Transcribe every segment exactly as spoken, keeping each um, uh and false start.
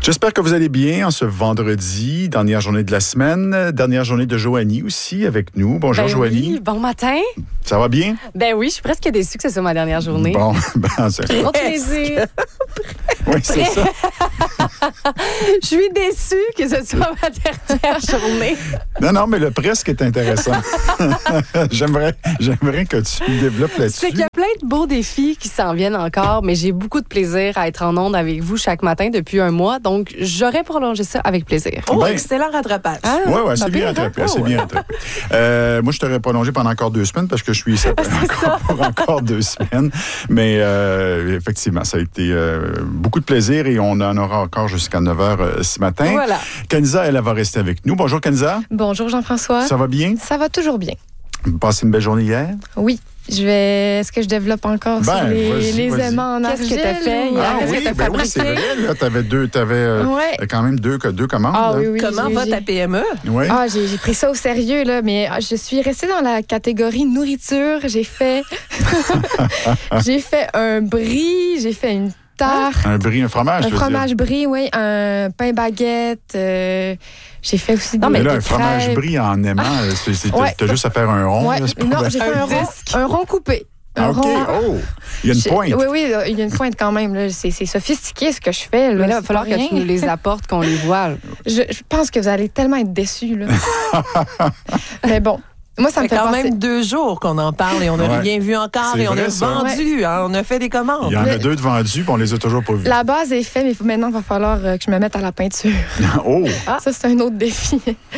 J'espère que vous allez bien en ce vendredi, dernière journée de la semaine, dernière journée de Joanie aussi avec nous. Bonjour ben Joanie. Oui, bon matin. Ça va bien? Ben oui, je suis presque déçue que ce soit ma dernière journée. Bon, ben c'est Trop plaisir. Oui, c'est ça. Je suis déçue que ce soit ma dernière journée. Non, non, mais le presque est intéressant. j'aimerais, j'aimerais que tu développes là-dessus. C'est qu'il y a plein de beaux défis qui s'en viennent encore, mais j'ai beaucoup de plaisir à être en onde avec vous chaque matin depuis un mois, donc j'aurais prolongé ça avec plaisir. Oh, ben, excellent rattrapage. Ah, oui, oui, c'est bien rattrapé. Oh, c'est bien rattrapé. Euh, moi, je t'aurais prolongé pendant encore deux semaines parce que je suis ici encore, pour encore deux semaines. Mais euh, effectivement, ça a été euh, beaucoup de plaisir et on en aura encore jusqu'à neuf heures euh, ce matin. Voilà. Kenza, elle, elle va rester avec nous. Bonjour, Kenza. Bonjour Jean-François. Ça va bien? Ça va toujours bien. Vous passez une belle journée hier? Oui. Je vais. Est-ce que je développe encore ben, sur les, vas-y, les vas-y. aimants en Qu'est-ce argile? que t'as fait hier? Ah Qu'est-ce oui, que t'as ben oui, fabriqué? c'est vrai. Là, t'avais deux, t'avais euh, Ouais. quand même deux, deux commandes. Ah là. oui, oui. Comment j'ai- va j'ai- ta P M E? Oui. Ah, j'ai, j'ai pris ça au sérieux, là, mais je suis restée dans la catégorie nourriture. J'ai fait. j'ai fait un brie, j'ai fait une tarte. Un brie, un fromage, Un je veux fromage dire. brie, oui, un pain baguette. euh, j'ai fait aussi Non, des, Mais là, des un fromage crêpes. brie en aimant, c'est, c'est, t'as- Ouais. t'as juste à faire un rond. Ouais. là, c'est pas Non, vrai. j'ai fait Un un rond, disque. un rond coupé. Un Ah, OK. rond. Oh, il y a une J'ai- pointe. Oui, oui, là, il y a une pointe quand même. Là. C'est, c'est sophistiqué ce que je fais. Là. Mais là, il va C'est falloir pas que rien. tu nous les apportes, qu'on les voit. là. Je, je pense que vous allez tellement être déçus. Là. Mais bon, moi, ça Ça me fait fait quand penser... même deux jours qu'on en parle et on n'a Ouais. rien vu encore C'est et on vrai, a ça. vendu, hein, on a fait des commandes. Il y en a Mais- deux de vendus, puis on les a toujours pas vus. La base est faite, mais faut- maintenant, il va falloir euh, que je me mette à la peinture. Oh! Ça, c'est un autre défi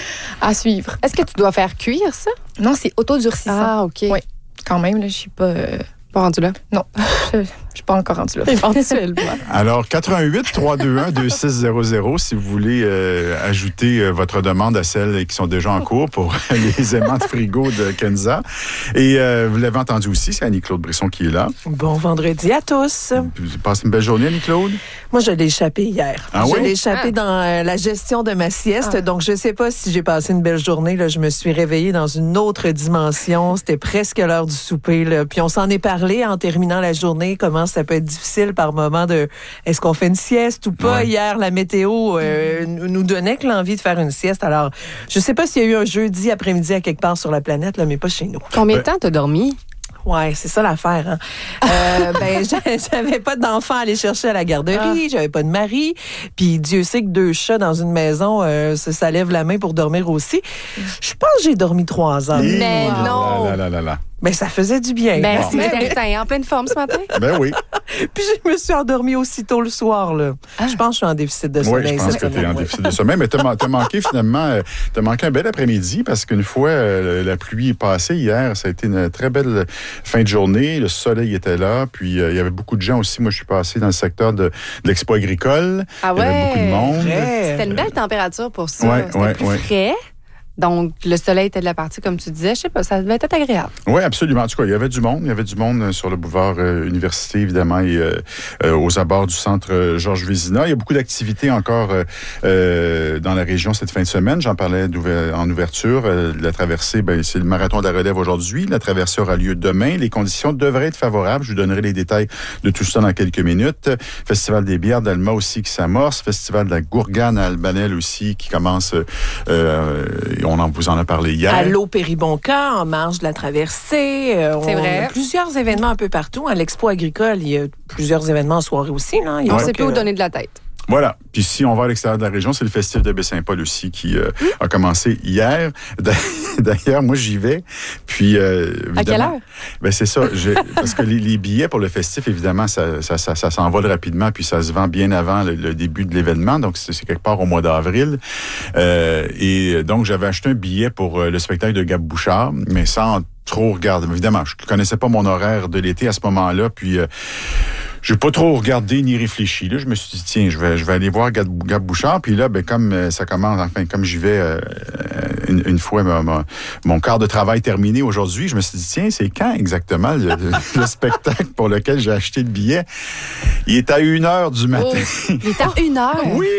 à suivre. Est-ce que tu dois faire cuire ça? Non, c'est autodurcissant. Ah, OK. Oui. Quand même, là, je suis pas... euh, Pas rendu là. Non, je je suis pas encore rendue là. Éventuellement. Alors, quatre un huit, trois deux un, deux six zéro zéro, si vous voulez euh, ajouter euh, votre demande à celles qui sont déjà en cours pour les aimants de frigo de Kenza. Et euh, vous l'avez entendu aussi, c'est Annie-Claude Brisson qui est là. Bon vendredi à tous. Vous passez une belle journée, Annie-Claude? Moi, je l'ai échappé hier. Ah je oui? l'ai échappé Ah. dans euh, la gestion de ma sieste. Ah. Donc, je sais pas si j'ai passé une belle journée. Là, je me suis réveillée dans une autre dimension. C'était presque l'heure du souper. Là. Puis, on s'en est parlé en terminant la journée, comment ça peut être difficile par moment de est-ce qu'on fait une sieste ou pas. Ouais. Hier, la météo euh, nous nous donnait que l'envie de faire une sieste. Alors, je sais pas s'il y a eu un jeudi après-midi à quelque part sur la planète, là, mais pas chez nous. Combien de Ben- temps t'as dormi? Ouais, c'est ça l'affaire. Hein? Euh, ben, j'a- j'avais pas d'enfant à aller chercher à la garderie, j'avais pas de mari, puis Dieu sait que deux chats dans une maison, euh, ça, ça lève la main pour dormir aussi. Je pense que j'ai dormi trois heures. Et Mais là, non. Là, là, là, là. Ben, ça faisait du bien. Ben, Bon. c'est certain. En pleine forme ce matin? Ben oui. Puis je me suis endormie aussitôt le soir. Là. Je pense que je suis en déficit de Oui, sommeil. je pense cette que tu es en semaine, ouais. déficit de sommeil, mais tu as manqué finalement, euh, t'as manqué un bel après-midi parce qu'une fois euh, la pluie est passée hier, ça a été une très belle fin de journée, le soleil était là, puis euh, il y avait beaucoup de gens aussi. Moi, je suis passé dans le secteur de, de l'expo agricole. Ah Il y avait beaucoup de monde. Vrai. C'était une belle température pour ça. Ouais, C'était ouais, plus ouais. frais. Donc, le soleil était de la partie, comme tu disais. Je sais pas, ça devait être agréable. Oui, absolument. En tout cas, il y avait du monde. Il y avait du monde euh, sur le boulevard euh, Université, évidemment, et euh, euh, aux abords du centre euh, Georges Vézina. Il y a beaucoup d'activités encore euh, euh, dans la région cette fin de semaine. J'en parlais d'ouver- en ouverture. Euh, la traversée, ben, c'est le marathon de la relève aujourd'hui. La traversée aura lieu demain. Les conditions devraient être favorables. Je vous donnerai les détails de tout ça dans quelques minutes. Festival des bières d'Alma aussi qui s'amorce. Festival de la Gourgane à Albanel aussi qui commence. Euh, euh, on en, vous en a parlé hier. À l'eau Péribonca, en marge de la traversée. Euh, C'est on vrai. a plusieurs événements un peu partout. À l'Expo agricole, il y a plusieurs événements en soirée aussi. Là. Il y a On donc, sait plus où euh, donner de la tête. Voilà. Puis si on va à l'extérieur de la région, c'est le festival de Baie-Saint-Paul aussi qui euh, a commencé hier. D'ailleurs, moi, j'y vais. Puis, euh, À quelle heure? Ben c'est ça. J'ai- parce que les, les billets pour le festif, évidemment, ça, ça, ça, ça s'envole rapidement, puis ça se vend bien avant le, le début de l'événement. Donc, c'est c'est quelque part au mois d'avril. Euh, et donc, j'avais acheté un billet pour euh, le spectacle de Gab Bouchard, mais sans trop regarder. Évidemment, je connaissais pas mon horaire de l'été à ce moment-là, puis... Euh, j'ai pas trop regardé ni réfléchi. Là, je me suis dit, tiens, je vais, je vais aller voir Gab, Gab Bouchard. Puis là, ben, comme euh, ça commence, enfin, comme j'y vais euh, une, une fois ma, ma, mon quart de travail terminé aujourd'hui, je me suis dit, tiens, c'est quand exactement le, le, le spectacle pour lequel j'ai acheté le billet? Il est à une heure du matin. Oh, il est à une heure. Oui!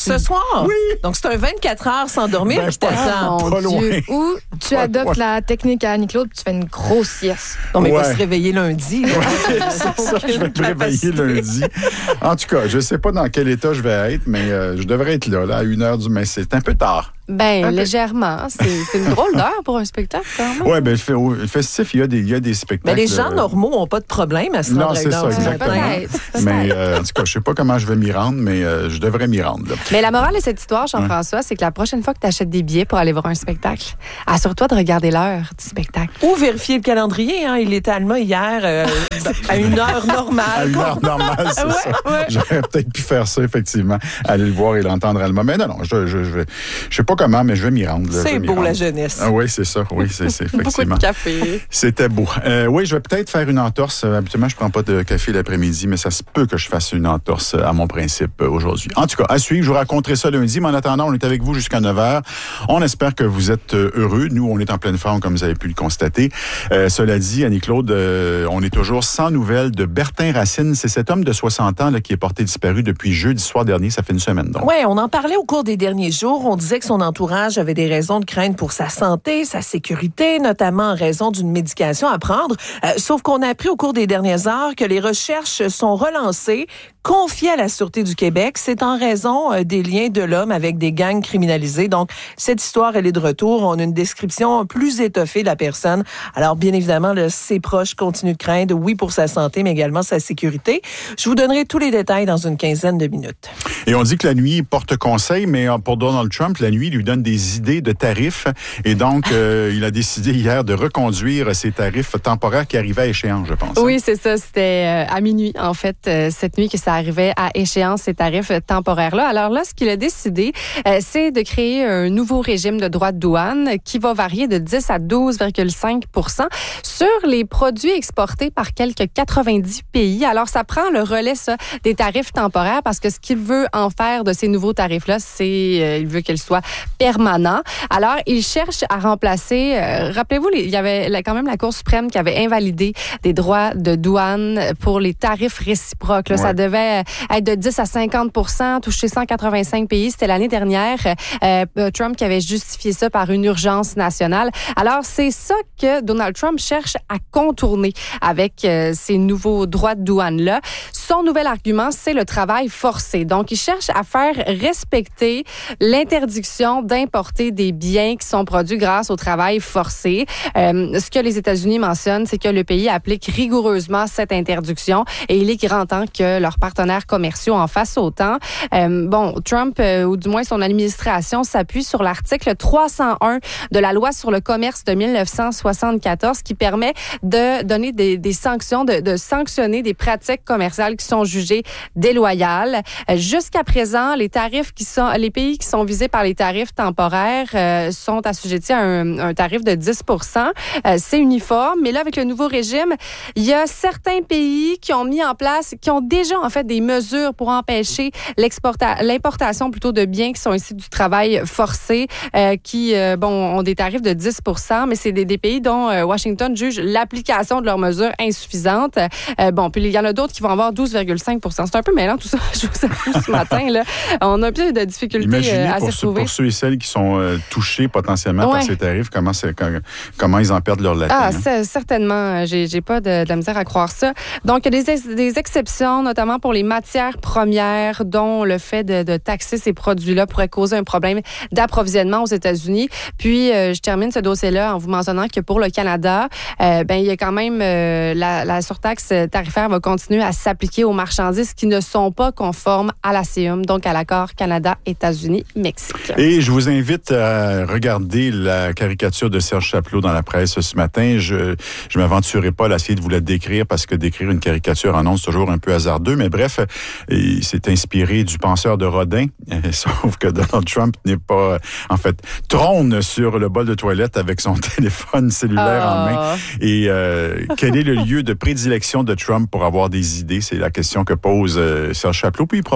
Ce soir? Oui. Donc, c'est un vingt-quatre heures sans dormir Ben, qui pas- t'attend. Oh, Pas mon loin. Dieu. Ou tu Ouais, adoptes ouais. la technique à Annie-Claude puis tu fais une grosse sieste. Non, mais il va Ouais. se réveiller lundi. là. C'est ça, je vais me réveiller Capacité. lundi. En tout cas, je ne sais pas dans quel état je vais être, mais euh, je devrais être là, là, à une heure du matin. C'est un peu tard. Ben, Un peu. légèrement. C'est c'est une drôle d'heure pour un spectacle, quand même. Oui, bien, le, fait- au- le festif, il y a des, il y a des Mais spectacles. les gens euh, normaux n'ont pas de problème à se Non, rendre à c'est une ça, heure du exactement. matin. Peut-être, peut-être. Mais euh, en tout cas, je ne sais pas comment je vais m'y rendre, mais euh, je devrais m'y rendre. là. Mais la morale de cette histoire, Jean-François, c'est que la prochaine fois que tu achètes des billets pour aller voir un spectacle, assure-toi de regarder l'heure du spectacle. Ou vérifier le calendrier. Hein. Il était à Alma hier euh, à une heure normale. À une heure normale, c'est Ouais, ça. ouais. J'aurais peut-être pu faire ça, effectivement. Aller le voir et l'entendre à l'allemand. Mais non, non, je je, je, je sais pas comment, mais je vais m'y rendre. là. Je C'est vais m'y beau, rendre. la jeunesse. Ah oui, c'est ça. Oui, c'est c'est Beaucoup effectivement. de café. C'était beau. Euh, oui, je vais peut-être faire une entorse. Euh, Habituellement, je prends pas de café l'après-midi, mais ça se peut que je fasse une entorse à mon principe euh, aujourd'hui. En tout cas, à suivre, je vous raconterai ça lundi, mais en attendant, on est avec vous jusqu'à neuf heures. On espère que vous êtes euh, heureux. Nous, on est en pleine forme, comme vous avez pu le constater. Euh, cela dit, Annie-Claude, euh, on est toujours sans nouvelles de Bertin Racine. C'est cet homme de soixante ans là, qui est porté disparu depuis jeudi soir dernier. Ça fait une semaine, donc. Oui, on en parlait au cours des derniers jours. On disait que son entourage avait des raisons de craindre pour sa santé, sa sécurité, notamment en raison d'une médication à prendre. Euh, sauf qu'on a appris au cours des dernières heures que les recherches sont relancées, confiées à la Sûreté du Québec. C'est en raison euh, des liens de l'homme avec des gangs criminalisés. Donc, cette histoire, elle est de retour. On a une description plus étoffée de la personne. Alors, bien évidemment, là, ses proches continuent de craindre, oui, pour sa santé, mais également sa sécurité. Je vous donnerai tous les détails dans une quinzaine de minutes. Et on dit que la nuit porte conseil, mais euh, pour Donald Trump, la nuit lui donne des idées de tarifs. Et donc, euh, il a décidé hier de reconduire ces tarifs temporaires qui arrivaient à échéance, je pense. Oui, c'est ça. C'était euh, à minuit, en fait, euh, cette nuit que ça arrivait à échéance, ces tarifs euh, temporaires-là. Alors là, ce qu'il a décidé, euh, c'est de créer un nouveau régime de droits de douane qui va varier de dix à douze virgule cinq pour cent sur les produits exportés par quelques quatre-vingt-dix pays. Alors, ça prend le relais, ça, des tarifs temporaires parce que ce qu'il veut en faire de ces nouveaux tarifs-là, c'est euh, il veut qu'ils soient permanents. Alors, il cherche à remplacer, euh, rappelez-vous, les- il y avait la- quand même la Cour suprême qui avait invalidé des droits de douane pour les tarifs réciproques. Là, Ouais. Ça devait être de dix à cinquante pour cent, toucher cent quatre-vingt-cinq pays. C'était l'année dernière. Euh, Trump qui avait justifié ça par une urgence nationale. Alors, c'est ça que Donald Trump cherche à contourner avec euh, ces nouveaux droits de douane-là. Son nouvel argument, c'est le travail forcé. Donc, il cherche à faire respecter l'interdiction d'importer des biens qui sont produits grâce au travail forcé. Euh, ce que les États-Unis mentionnent, c'est que le pays applique rigoureusement cette interdiction et il est grand temps que leurs partenaires commerciaux en fassent autant. Euh, bon, Trump, euh, ou du moins son administration, s'appuie sur l'article trois cent un de la loi sur le commerce de mille neuf cent soixante-quatorze qui permet de donner des, des sanctions, de, de sanctionner des pratiques commerciales qui sont jugées déloyales. Euh, jusqu'à présent, les tarifs qui sont, les pays qui sont visés par les tarifs temporaires euh, sont assujettis à un, un tarif de dix pour cent. Euh, c'est uniforme, mais là, avec le nouveau régime, il y a certains pays qui ont mis en place, qui ont déjà en fait des mesures pour empêcher l'exporta- l'importation plutôt de biens qui sont issus du travail forcé, euh, qui euh, bon ont des tarifs de dix pour cent, mais c'est des, des pays dont euh, Washington juge l'application de leurs mesures insuffisante. Euh, bon, puis il y en a d'autres qui vont avoir douze virgule cinq pour cent. C'est un peu mêlant tout ça. Je vous avoue ce matin là, on a un peu de difficultés Imaginez euh, à pour, s'y ceux, retrouver. pour ceux et celles qui sont euh, touchés potentiellement Ouais. par ces tarifs, comment, c'est, comment, comment ils en perdent leur latin. Ah, hein? c'est- certainement. J'ai, j'ai pas de, de la misère à croire ça. Donc, il y a des, ex- des exceptions, notamment pour les matières premières, dont le fait de, de taxer ces produits-là pourrait causer un problème d'approvisionnement aux États-Unis. Puis, euh, je termine ce dossier-là en vous mentionnant que pour le Canada, euh, ben il y a quand même euh, la, la surtaxe tarifaire va continuer à s'appliquer aux marchandises qui ne sont pas conformes à la C I U M, donc à l'accord Canada-États-Unis-Mexique. Et je vous invite à regarder la caricature de Serge Chapelot dans la presse ce matin. Je ne m'aventurerai pas à essayer de vous la décrire parce que décrire une caricature en ondes, c'est toujours un peu hasardeux. Mais bref, il s'est inspiré du penseur de Rodin. Sauf que Donald Trump n'est pas... En fait, trône sur le bol de toilette avec son téléphone cellulaire Ah. en main. Et euh, quel est le lieu de prédilection de Trump pour avoir des idées? C'est la question que pose euh, Serge Chapelot. Puis il propose un élément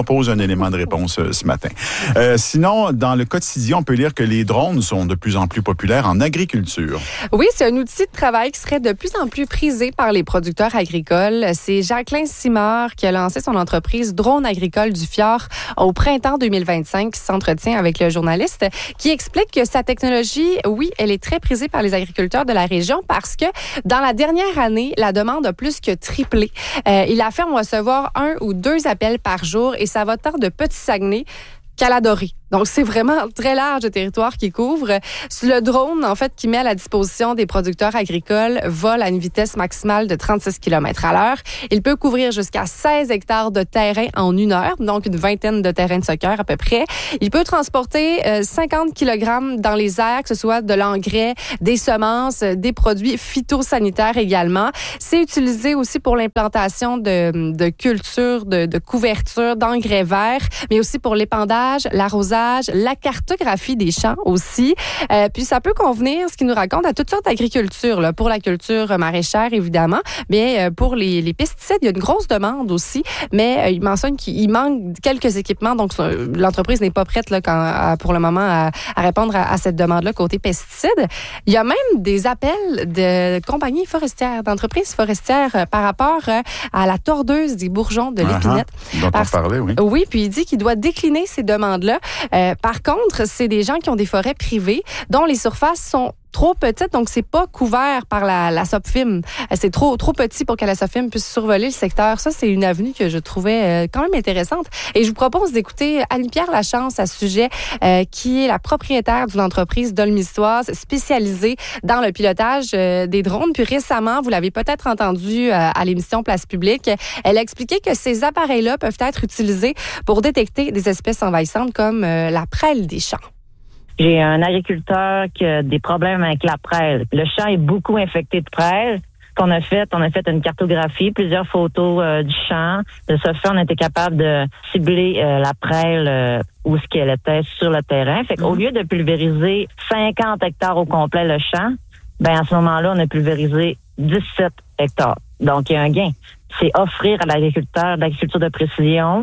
élément de réponse euh, ce matin. Euh, sinon, dans le quotidien, on peut lire que les drones sont de plus en plus populaires en agriculture. Oui, c'est un outil de travail qui serait de plus en plus prisé par les producteurs agricoles. C'est Jacqueline Simard qui a lancé son entreprise Drone agricole du Fjord au printemps deux mille vingt-cinq, qui s'entretient avec le journaliste, qui explique que sa technologie, oui, elle est très prisée par les agriculteurs de la région parce que dans la dernière année, la demande a plus que triplé. Euh, il affirme recevoir un ou deux appels par jour et ça va tant de Petit-Saguenay qu'à la Dorée. Donc, c'est vraiment très large le territoire qui couvre. Le drone, en fait, qui met à la disposition des producteurs agricoles, vole à une vitesse maximale de trente-six kilomètres à l'heure. Il peut couvrir jusqu'à seize hectares de terrain en une heure, donc une vingtaine de terrains de soccer à peu près. Il peut transporter euh, cinquante kilogrammes dans les airs, que ce soit de l'engrais, des semences, des produits phytosanitaires également. C'est utilisé aussi pour l'implantation de, de cultures, de, de couvertures, d'engrais verts, mais aussi pour l'épandage, l'arrosage, la cartographie des champs aussi. Euh, puis ça peut convenir, ce qu'il nous raconte, à toutes sortes d'agriculture. Là. Pour la culture maraîchère, évidemment, mais euh, pour les, les pesticides, il y a une grosse demande aussi, mais euh, il mentionne qu'il manque quelques équipements, donc euh, l'entreprise n'est pas prête là, quand, à, pour le moment à, à répondre à, à cette demande-là côté pesticides. Il y a même des appels de compagnies forestières, d'entreprises forestières euh, par rapport euh, à la tordeuse des bourgeons de l'épinette. Uh-huh. Dont Parce, on parlait, oui. Oui, puis il dit qu'il doit décliner ces demandes-là. Euh, par contre, c'est des gens qui ont des forêts privées dont les surfaces sont trop petites, donc c'est pas couvert par la, la SOPFIM. C'est trop trop petit pour que la SOPFIM puisse survoler le secteur. Ça, c'est une avenue que je trouvais euh, quand même intéressante. Et je vous propose d'écouter Annie-Pierre Lachance à ce sujet, euh, qui est la propriétaire d'une entreprise dolmissoise spécialisée dans le pilotage euh, des drones. Puis récemment, vous l'avez peut-être entendu euh, à l'émission Place Publique, elle a expliqué que ces appareils-là peuvent être utilisés pour détecter des espèces envahissantes comme euh, la prêle des champs. J'ai un agriculteur qui a des problèmes avec la prêle. Le champ est beaucoup infecté de prêle. Ce qu'on a fait, on a fait une cartographie, plusieurs photos euh, du champ. De ce fait, on a été capable de cibler euh, la prêle euh, où ce qu'elle était sur le terrain. Fait qu'au lieu de pulvériser cinquante hectares au complet le champ, ben à ce moment-là, on a pulvérisé dix-sept hectares. Donc, il y a un gain. C'est offrir à l'agriculteur de l'agriculture de précision.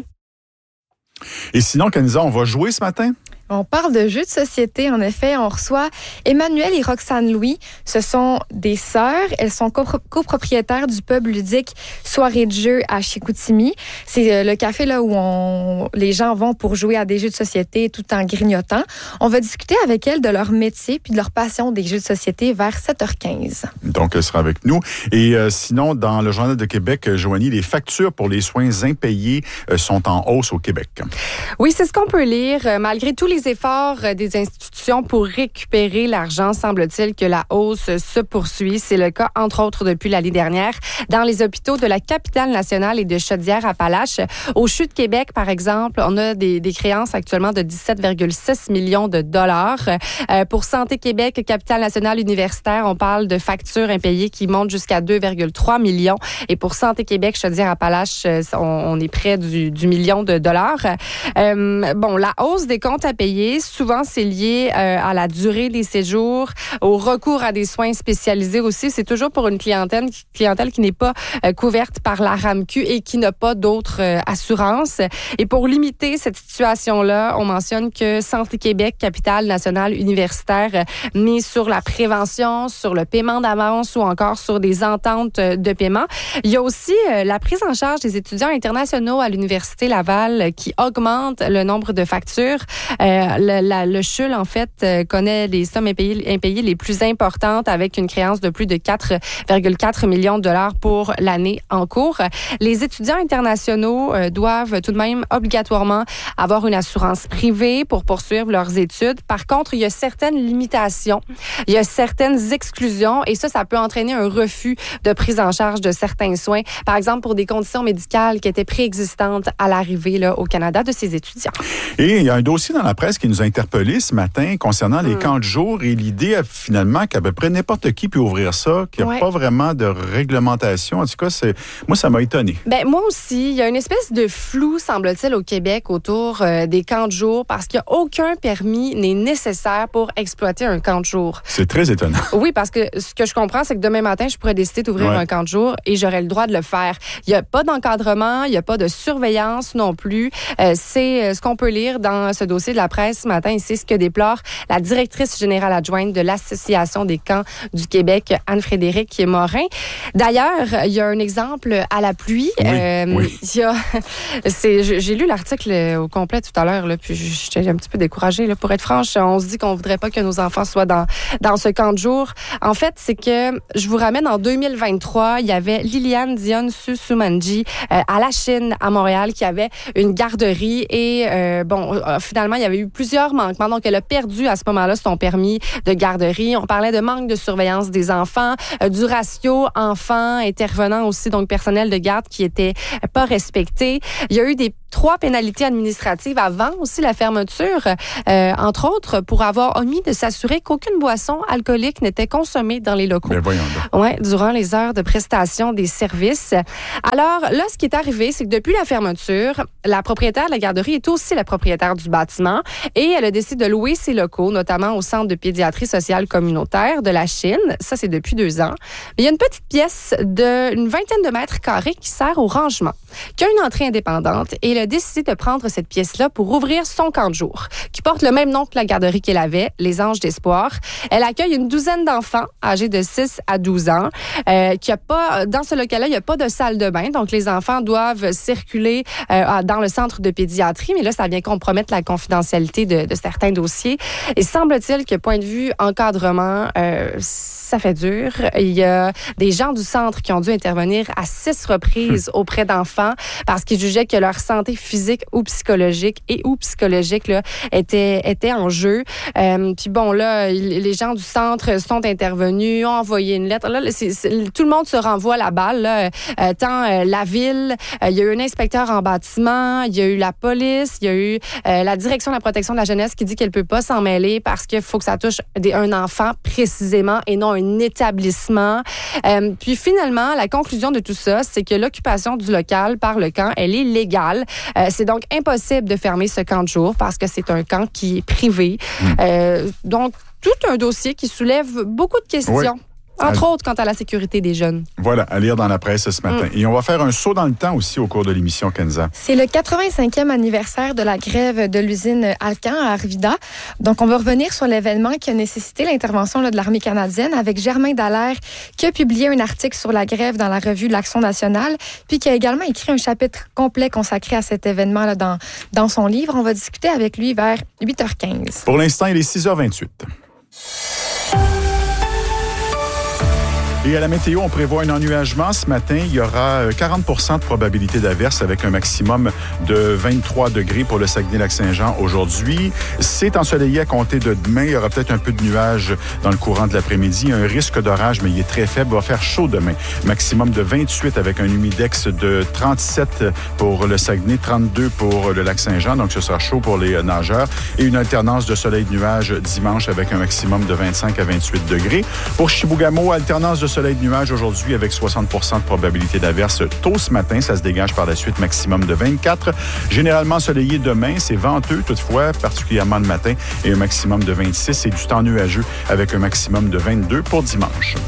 Et sinon, Kenza, on va jouer ce matin? On parle de jeux de société. En effet, on reçoit Emmanuel et Roxane Louis. Ce sont des sœurs. Elles sont copro- copropriétaires du pub ludique Soirée de jeux à Chicoutimi. C'est le café là où on, les gens vont pour jouer à des jeux de société tout en grignotant. On va discuter avec elles de leur métier puis de leur passion des jeux de société vers sept heures quinze. Donc, elle sera avec nous. Et euh, sinon, dans le Journal de Québec, Joanie, les factures pour les soins impayés euh, sont en hausse au Québec. Oui, c'est ce qu'on peut lire. Malgré tous les efforts des institutions pour récupérer l'argent, semble-t-il que la hausse se poursuit. C'est le cas, entre autres, depuis l'année dernière, dans les hôpitaux de la capitale nationale et de Chaudière-Appalaches. Au C H U de Québec, par exemple, on a des, des créances actuellement de dix-sept virgule six millions de dollars. Euh, pour Santé Québec, capitale nationale universitaire, on parle de factures impayées qui montent jusqu'à deux virgule trois millions. Et pour Santé Québec, Chaudière-Appalaches, on, on est près du, du million de dollars. Euh, bon, la hausse des comptes à payer, souvent, c'est lié euh, à la durée des séjours, au recours à des soins spécialisés aussi. C'est toujours pour une clientèle, clientèle qui n'est pas euh, couverte par la R A M Q et qui n'a pas d'autres euh, assurances. Et pour limiter cette situation-là, on mentionne que Santé Québec, capitale nationale universitaire, euh, mise sur la prévention, sur le paiement d'avance ou encore sur des ententes de paiement. Il y a aussi euh, la prise en charge des étudiants internationaux à l'Université Laval euh, qui augmente le nombre de factures. Euh, le, la, le C H U L, en fait, euh, connaît les sommes impayées, impayées les plus importantes avec une créance de plus de quatre virgule quatre millions de dollars pour l'année en cours. Les étudiants internationaux euh, doivent tout de même obligatoirement avoir une assurance privée pour poursuivre leurs études. Par contre, il y a certaines limitations, il y a certaines exclusions et ça, ça peut entraîner un refus de prise en charge de certains soins, par exemple pour des conditions médicales qui étaient préexistantes à l'arrivée là, au Canada de ces étudiants. Et il y a un dossier dans la presse presse qui nous a interpellés ce matin concernant les mm. camps de jour et l'idée, finalement, qu'à peu près n'importe qui peut ouvrir ça, qu'il n'y a ouais. pas vraiment de réglementation. En tout cas, c'est, moi, ça m'a étonné. Ben, moi aussi, il y a une espèce de flou, semble-t-il, au Québec autour euh, des camps de jour parce qu'il n'y a aucun permis n'est nécessaire pour exploiter un camp de jour. C'est très étonnant. Oui, parce que ce que je comprends, c'est que demain matin, je pourrais décider d'ouvrir ouais. un camp de jour et j'aurais le droit de le faire. Il n'y a pas d'encadrement, il n'y a pas de surveillance non plus. Euh, c'est ce qu'on peut lire dans ce dossier de la presse ce matin et c'est ce que déplore la directrice générale adjointe de l'Association des camps du Québec, Anne-Frédérique Morin. D'ailleurs, il y a un exemple à la pluie. Oui, euh, oui. Il y a, c'est, j'ai lu l'article au complet tout à l'heure, là, puis j'étais un petit peu découragée. Là, pour être franche, on se dit qu'on voudrait pas que nos enfants soient dans, dans ce camp de jour. En fait, c'est que je vous ramène en deux mille vingt-trois, il y avait Liliane Dion Susumanji euh, à la Chine, à Montréal, qui avait une garderie et euh, bon, euh, finalement, il y avait eu plusieurs manquements. Donc, elle a perdu à ce moment-là son permis de garderie. On parlait de manque de surveillance des enfants, euh, du ratio enfants intervenants aussi, donc personnel de garde qui était pas respecté. Il y a eu des trois pénalités administratives avant aussi la fermeture, euh, entre autres pour avoir omis de s'assurer qu'aucune boisson alcoolique n'était consommée dans les locaux. Mais voyons donc. Ouais, durant les heures de prestation des services. Alors là, ce qui est arrivé, c'est que depuis la fermeture, la propriétaire de la garderie est aussi la propriétaire du bâtiment et elle a décidé de louer ses locaux, notamment au Centre de pédiatrie sociale communautaire de la Chine. Ça, c'est depuis deux ans. Mais il y a une petite pièce d'une vingtaine de mètres carrés qui sert au rangement, qui a une entrée indépendante et elle a décidé de prendre cette pièce-là pour ouvrir son camp de jour, qui porte le même nom que la garderie qu'elle avait, les Anges d'Espoir. Elle accueille une douzaine d'enfants âgés de six à douze ans. Euh, qui a pas, dans ce local-là, il n'y a pas de salle de bain, donc les enfants doivent circuler euh, dans le centre de pédiatrie, mais là, ça vient compromettre la confidentialité de, de certains dossiers. Et semble-t-il que, point de vue encadrement, euh, ça fait dur. Il y a des gens du centre qui ont dû intervenir à six reprises auprès d'enfants parce qu'ils jugeaient que leur santé physique ou psychologique et ou psychologique là, était, était en jeu. Euh, puis bon, là, les gens du centre sont intervenus, ont envoyé une lettre. Là, c'est, c'est, tout le monde se renvoie la balle. Là. Euh, tant euh, la ville, euh, il y a eu un inspecteur en bâtiment, il y a eu la police, il y a eu euh, la direction de la protection de la jeunesse qui dit qu'elle peut pas s'en mêler parce qu'il faut que ça touche des, un enfant précisément et non un établissement. Euh, puis finalement, la conclusion de tout ça, c'est que l'occupation du local par le camp, elle est légale. Euh, c'est donc impossible de fermer ce camp de jour parce que c'est un camp qui est privé. Mmh. Euh, donc, tout un dossier qui soulève beaucoup de questions. Oui. Entre à... autres, quant à la sécurité des jeunes. Voilà, à lire dans la presse ce matin. Mm. Et on va faire un saut dans le temps aussi au cours de l'émission, Kenza. C'est le quatre-vingt-cinquième anniversaire de la grève de l'usine Alcan à Arvida. Donc, on va revenir sur l'événement qui a nécessité l'intervention là, de l'armée canadienne avec Germain Dallaire qui a publié un article sur la grève dans la revue de l'Action nationale, puis qui a également écrit un chapitre complet consacré à cet événement là, dans, dans son livre. On va discuter avec lui vers huit heures quinze. Pour l'instant, il est six heures vingt-huit. Et à la météo, on prévoit un ennuagement. Ce matin, il y aura quarante pour cent de probabilité d'averse avec un maximum de vingt-trois degrés pour le Saguenay-Lac-Saint-Jean aujourd'hui. C'est ensoleillé à compter de demain. Il y aura peut-être un peu de nuages dans le courant de l'après-midi. Un risque d'orage, mais il est très faible. Il va faire chaud demain. Maximum de vingt-huit avec un humidex de trente-sept pour le Saguenay, trente-deux pour le Lac-Saint-Jean. Donc, ce sera chaud pour les nageurs. Et une alternance de soleil-nuage dimanche avec un maximum de vingt-cinq à vingt-huit degrés. Pour Chibougamau, alternance de soleil de nuages aujourd'hui avec soixante pour cent de probabilité d'averse tôt ce matin. Ça se dégage par la suite maximum de vingt-quatre. Généralement ensoleillé demain. C'est venteux toutefois, particulièrement le matin, et un maximum de vingt-six et du temps nuageux avec un maximum de vingt-deux pour dimanche.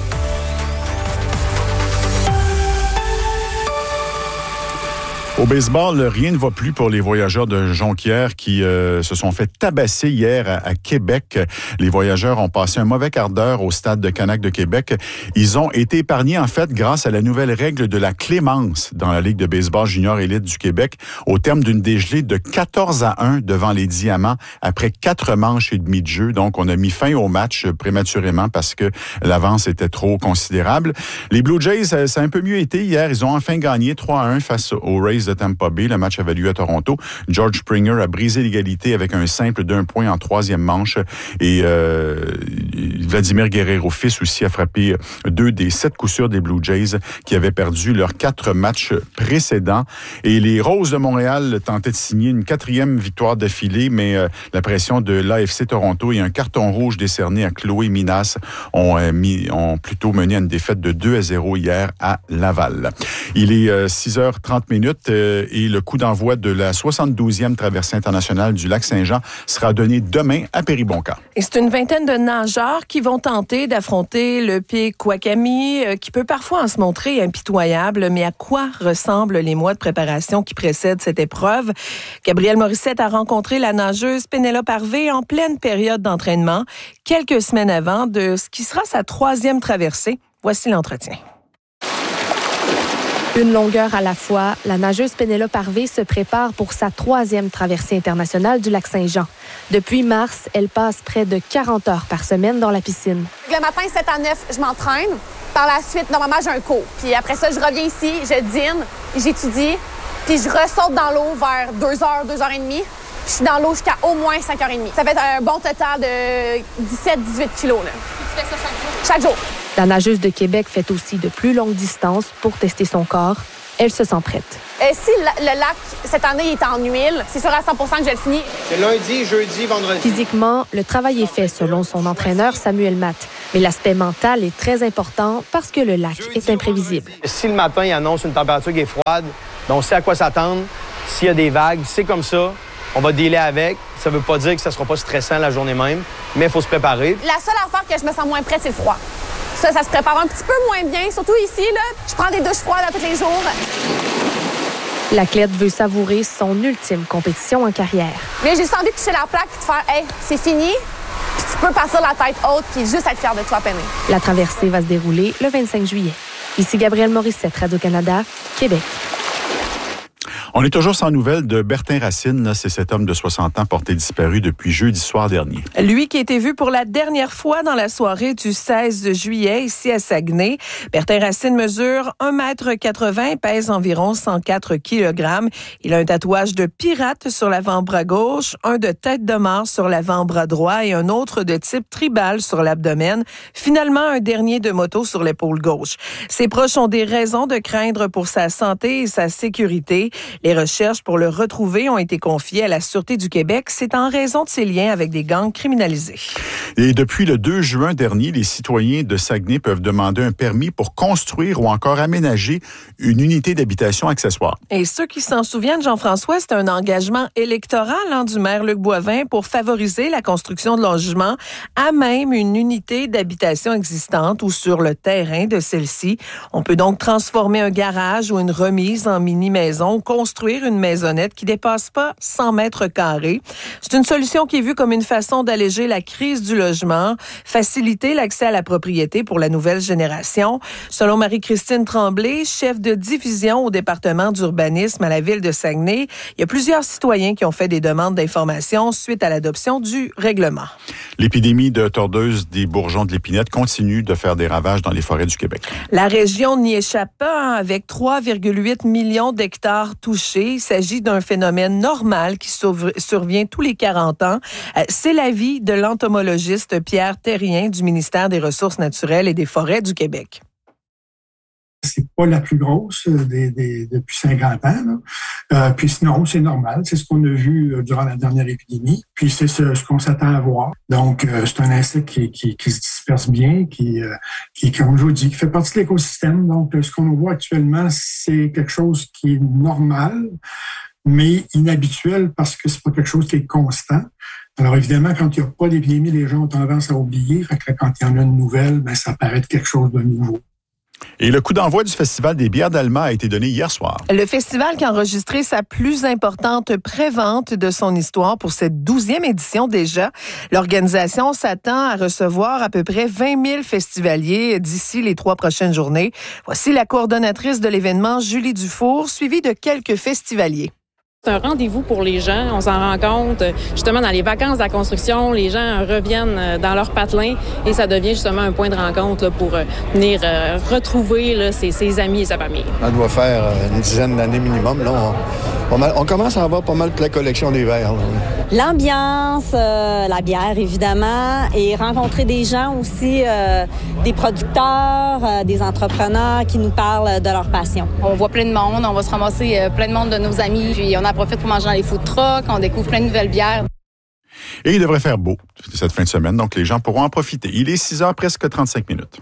Au baseball, rien ne va plus pour les voyageurs de Jonquière qui euh, se sont fait tabasser hier à, à Québec. Les voyageurs ont passé un mauvais quart d'heure au stade de Canac de Québec. Ils ont été épargnés, en fait, grâce à la nouvelle règle de la clémence dans la Ligue de baseball junior élite du Québec, au terme d'une dégelée de quatorze à un devant les Diamants après quatre manches et demie de jeu. Donc, on a mis fin au match prématurément parce que l'avance était trop considérable. Les Blue Jays, ça, ça a un peu mieux été hier. Ils ont enfin gagné trois à un face aux Rays de Tampa Bay. Le match avait lieu à Toronto. George Springer a brisé l'égalité avec un simple d'un point en troisième manche. Et euh, Vladimir Guerrero fils aussi a frappé deux des sept coups sûrs des Blue Jays qui avaient perdu leurs quatre matchs précédents. Et les Roses de Montréal tentaient de signer une quatrième victoire d'affilée, mais euh, la pression de l'A F C Toronto et un carton rouge décerné à Chloé Minas ont, euh, mis, ont plutôt mené à une défaite de deux à zéro hier à Laval. Il est euh, six heures trente minutes euh, et le coup d'envoi de la soixante-douzième traversée internationale du lac Saint-Jean sera donné demain à Péribonka. Et c'est une vingtaine de nageurs qui vont tenter d'affronter le pic Ouakami, euh, qui peut parfois en se montrer impitoyable. Mais à quoi ressemblent les mois de préparation qui précèdent cette épreuve? Gabrielle Morissette a rencontré la nageuse Pénélope Harvey en pleine période d'entraînement, quelques semaines avant de ce qui sera sa troisième traversée. Voici l'entretien. Une longueur à la fois, la nageuse Pénélope Harvey se prépare pour sa troisième traversée internationale du lac Saint-Jean. Depuis mars, elle passe près de quarante heures par semaine dans la piscine. Le matin, sept à neuf, je m'entraîne. Par la suite, normalement, j'ai un cours. Puis après ça, je reviens ici, je dîne, j'étudie, puis je ressaute dans l'eau vers deux heures, deux heures trente. Puis je suis dans l'eau jusqu'à au moins cinq heures trente. Ça fait un bon total de dix-sept à dix-huit kilos. Là. Tu fais ça chaque jour? Chaque jour. La nageuse de Québec fait aussi de plus longues distances pour tester son corps. Elle se sent prête. Euh, si le, le lac, cette année, est en huile, c'est sûr à cent pour cent que je le finis. C'est lundi, jeudi, vendredi. Physiquement, le travail est fait selon son entraîneur Samuel Matt. Mais l'aspect mental est très important parce que le lac est imprévisible. Si le matin, il annonce une température qui est froide, ben on sait à quoi s'attendre. S'il y a des vagues, c'est comme ça. On va dealer avec. Ça ne veut pas dire que ça ne sera pas stressant la journée même, mais il faut se préparer. La seule affaire que je me sens moins prête, c'est le froid. Ça, ça se prépare un petit peu moins bien, surtout ici, là. Je prends des douches froides à tous les jours. L'athlète veut savourer son ultime compétition en carrière. Mais j'ai juste envie de toucher la plaque et de faire « Hey, c'est fini ». Puis tu peux partir la tête haute puis juste être fier de toi, Penny. La traversée va se dérouler le vingt-cinq juillet. Ici Gabrielle Morissette, Radio-Canada, Québec. On est toujours sans nouvelles de Bertin Racine. Là, c'est cet homme de soixante ans porté disparu depuis jeudi soir dernier. Lui qui a été vu pour la dernière fois dans la soirée du seize juillet ici à Saguenay. Bertin Racine mesure un mètre quatre-vingts, pèse environ cent quatre kilogrammes. Il a un tatouage de pirate sur l'avant-bras gauche, un de tête de mort sur l'avant-bras droit et un autre de type tribal sur l'abdomen. Finalement, un dernier de moto sur l'épaule gauche. Ses proches ont des raisons de craindre pour sa santé et sa sécurité. Les recherches pour le retrouver ont été confiées à la Sûreté du Québec. C'est en raison de ses liens avec des gangs criminalisés. Et depuis le deux juin dernier, les citoyens de Saguenay peuvent demander un permis pour construire ou encore aménager une unité d'habitation accessoire. Et ceux qui s'en souviennent, Jean-François, c'est un engagement électoral hein, du maire Luc Boivin pour favoriser la construction de logements à même une unité d'habitation existante ou sur le terrain de celle-ci. On peut donc transformer un garage ou une remise en mini-maison ou construire une maisonnette qui dépasse pas cent mètres carrés. C'est une solution qui est vue comme une façon d'alléger la crise du logement, faciliter l'accès à la propriété pour la nouvelle génération. Selon Marie-Christine Tremblay, chef de division au département d'urbanisme à la ville de Saguenay, il y a plusieurs citoyens qui ont fait des demandes d'informations suite à l'adoption du règlement. L'épidémie de tordeuse des bourgeons de l'épinette continue de faire des ravages dans les forêts du Québec. La région n'y échappe pas, hein, avec trois virgule huit millions d'hectares touchés. Il s'agit d'un phénomène normal qui survient tous les quarante ans. C'est l'avis de l'entomologiste Pierre Terrien du ministère des Ressources naturelles et des Forêts du Québec. C'est pas la plus grosse des, des, depuis cinquante ans. Là. Euh, puis sinon, c'est normal. C'est ce qu'on a vu durant la dernière épidémie. Puis c'est ce, ce qu'on s'attend à voir. Donc, euh, c'est un insecte qui, qui, qui se disperse bien, qui, euh, qui, comme je vous dis, qui fait partie de l'écosystème. Donc, ce qu'on voit actuellement, c'est quelque chose qui est normal, mais inhabituel parce que c'est pas quelque chose qui est constant. Alors, évidemment, quand il n'y a pas d'épidémie, les gens ont tendance à oublier. Fait que quand il y en a une nouvelle, ben, ça paraît être quelque chose de nouveau. Et le coup d'envoi du Festival des bières d'Alma a été donné hier soir. Le festival qui a enregistré sa plus importante prévente de son histoire pour cette douzième édition déjà. L'organisation s'attend à recevoir à peu près vingt mille festivaliers d'ici les trois prochaines journées. Voici la coordonnatrice de l'événement, Julie Dufour, suivie de quelques festivaliers. C'est un rendez-vous pour les gens. On s'en rend compte, justement, dans les vacances de la construction, les gens reviennent dans leur patelin et ça devient justement un point de rencontre là, pour venir euh, retrouver là, ses, ses amis et sa famille. On doit faire une dizaine d'années minimum. Là, on, on, on commence à avoir pas mal de la collection des verres. Là. L'ambiance, euh, la bière, évidemment, et rencontrer des gens aussi, euh, des producteurs, euh, des entrepreneurs qui nous parlent de leur passion. On voit plein de monde, on va se ramasser euh, plein de monde de nos amis, puis on en profite pour manger dans les food trucks, on découvre plein de nouvelles bières. Et il devrait faire beau cette fin de semaine, donc les gens pourront en profiter. Il est six heures, presque trente-cinq minutes.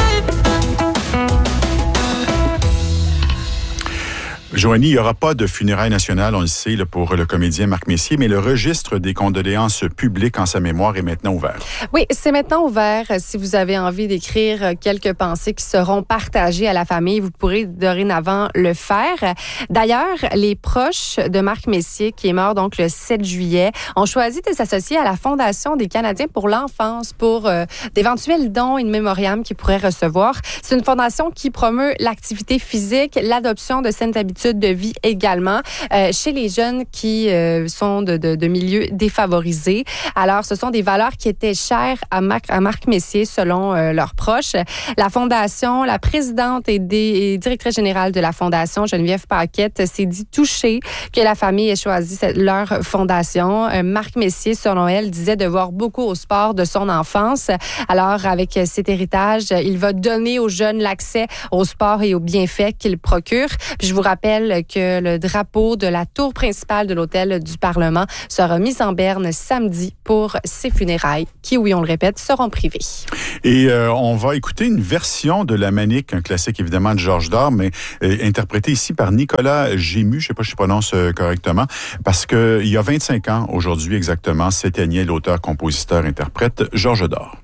Joanie, il n'y aura pas de funérailles nationales, on le sait, là, pour le comédien Marc Messier, mais le registre des condoléances publiques en sa mémoire est maintenant ouvert. Oui, c'est maintenant ouvert. Si vous avez envie d'écrire quelques pensées qui seront partagées à la famille, vous pourrez dorénavant le faire. D'ailleurs, les proches de Marc Messier, qui est mort donc le sept juillet, ont choisi de s'associer à la Fondation des Canadiens pour l'enfance pour euh, d'éventuels dons in memoriam qu'ils pourraient recevoir. C'est une fondation qui promeut l'activité physique, l'adoption de saines habitudes de vie également euh, chez les jeunes qui euh, sont de, de, de milieux défavorisés. Alors, ce sont des valeurs qui étaient chères à Marc, à Marc Messier selon euh, leurs proches. La Fondation, la présidente et, des, et directrice générale de la Fondation, Geneviève Paquette, s'est dit touchée que la famille ait choisi cette, leur fondation. Euh, Marc Messier, selon elle, disait devoir beaucoup au sport de son enfance. Alors, avec cet héritage, il va donner aux jeunes l'accès au sport et aux bienfaits qu'il procure. Puis je vous rappelle que le drapeau de la tour principale de l'hôtel du Parlement sera mis en berne samedi pour ses funérailles, qui, oui, on le répète, seront privées. Et euh, on va écouter une version de La Manique, un classique évidemment de Georges Dard, mais euh, interprété ici par Nicolas Gému, je ne sais pas si je prononce euh, correctement, parce qu'il y a vingt-cinq ans aujourd'hui exactement, s'éteignait l'auteur, compositeur, interprète Georges Dard.